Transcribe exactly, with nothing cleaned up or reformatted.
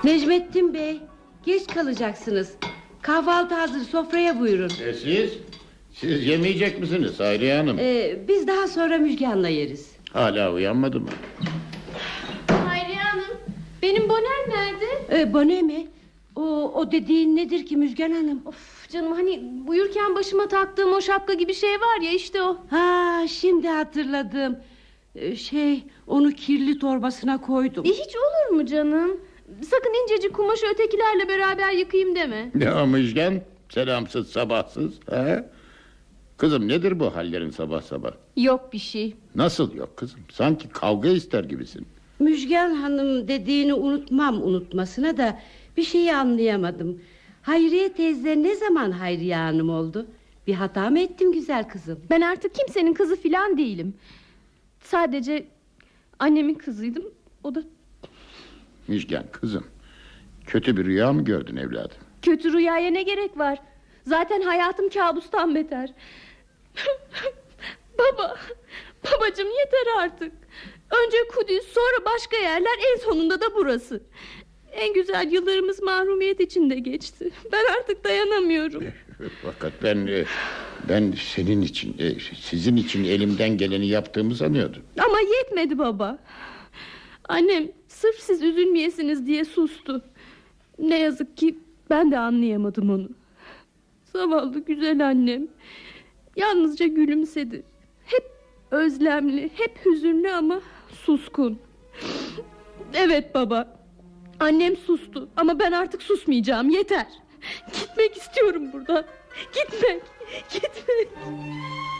Necmettin Bey, geç kalacaksınız. Kahvaltı hazır, sofraya buyurun. E siz? Siz yemeyecek misiniz Hayriye Hanım? Ee, biz daha sonra Müjgan'la yeriz. Hala uyanmadı mı? Hayriye Hanım, benim bonem nerede? Ee, bone mi? O, o dediğin nedir ki Müjgan Hanım? Of canım, hani uyurken başıma taktığım o şapka gibi şey var ya, işte o. Ha, şimdi hatırladım. Ee, şey, onu kirli torbasına koydum. E, hiç olur mu canım? Sakın incecik kumaşı ötekilerle beraber yıkayayım deme. Ne o Müjgan? Selamsız sabahsız. He? Kızım nedir bu hallerin sabah sabah? Yok bir şey. Nasıl yok kızım? Sanki kavga ister gibisin. Müjgan Hanım dediğini unutmam unutmasına da bir şeyi anlayamadım. Hayriye teyze ne zaman Hayriye Hanım oldu? Bir hata mı ettim güzel kızım? Ben artık kimsenin kızı filan değilim. Sadece annemin kızıydım. O da Müjgan kızım, kötü bir rüya mı gördün evladım? kötü rüyaya ne gerek var? Zaten hayatım kabustan beter. Baba, babacığım yeter artık. Önce Kudüs, sonra başka yerler, en sonunda da burası. En güzel yıllarımız mahrumiyet içinde geçti. Ben artık dayanamıyorum. Fakat ben e, ben senin için, e, sizin için elimden geleni yaptığımı sanıyordum. Ama yetmedi baba. Annem sırf siz üzülmeyesiniz diye sustu. Ne yazık ki ben de anlayamadım onu. Zavallı güzel annem yalnızca gülümsedi. Hep özlemli, hep hüzünlü ama suskun. Evet baba, annem sustu ama ben artık susmayacağım, yeter. Gitmek istiyorum buradan. Gitmek, gitmek.